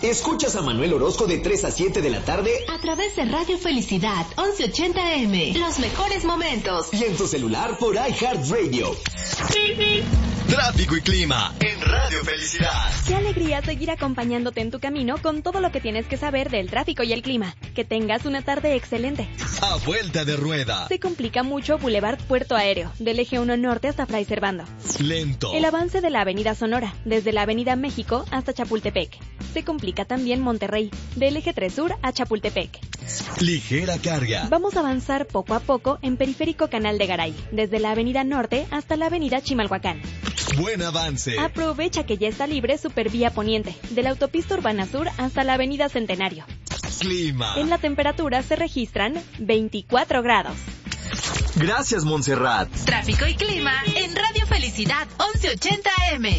Escuchas a Manuel Orozco de 3 a 7 de la tarde a través de Radio Felicidad 1180 AM. Los mejores momentos. Y en tu celular por iHeartRadio. Tráfico y clima en Radio Felicidad. Qué alegría seguir acompañándote en tu camino con todo lo que tienes que saber del tráfico y el clima. Que tengas una tarde excelente. A vuelta de rueda. Se complica mucho Boulevard Puerto Aéreo, del eje 1 Norte hasta Fray Servando. Lento. El avance de la Avenida Sonora, desde la Avenida México hasta Chapultepec. Se complica también Monterrey, del eje 3 Sur a Chapultepec. Ligera carga. Vamos a avanzar poco a poco en Periférico Canal de Garay, desde la Avenida Norte hasta la Avenida Chimalhuacán. Buen avance. Aprovecha que ya está libre Supervía Poniente, de la Autopista Urbana Sur hasta la Avenida Centenario. Clima. En la temperatura se registran 24 grados. Gracias, Montserrat. Tráfico y clima en Radio Felicidad 1180 AM.